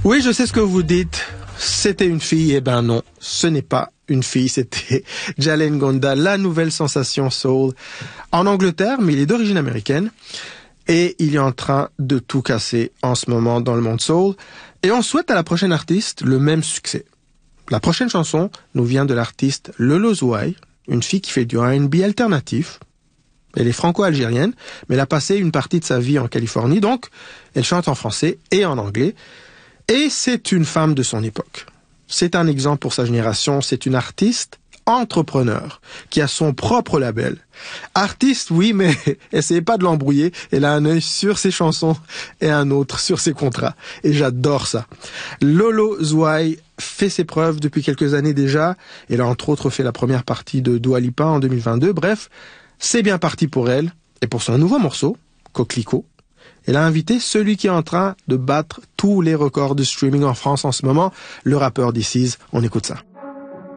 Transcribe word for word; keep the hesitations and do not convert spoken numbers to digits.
Oui, je sais ce que vous dites. C'était une fille. Eh ben non, ce n'est pas une fille. C'était Jalen Ngonda, la nouvelle sensation soul en Angleterre, mais il est d'origine américaine. Et il est en train de tout casser en ce moment dans le monde soul. Et on souhaite à la prochaine artiste le même succès. La prochaine chanson nous vient de l'artiste Lolo Zouaï, une fille qui fait du R and B alternatif. Elle est franco-algérienne, mais elle a passé une partie de sa vie en Californie, donc elle chante en français et en anglais. Et c'est une femme de son époque. C'est un exemple pour sa génération, c'est une artiste entrepreneur qui a son propre label. Artiste, oui, mais essayez pas de l'embrouiller. Elle a un œil sur ses chansons et un autre sur ses contrats. Et j'adore ça. Lolo Zouaï fait ses preuves depuis quelques années déjà. Elle a entre autres fait la première partie de Dua Lipa en deux mille vingt-deux. Bref, c'est bien parti pour elle. Et pour son nouveau morceau, Coquelicot, elle a invité celui qui est en train de battre tous les records de streaming en France en ce moment, le rappeur This Is. On écoute ça.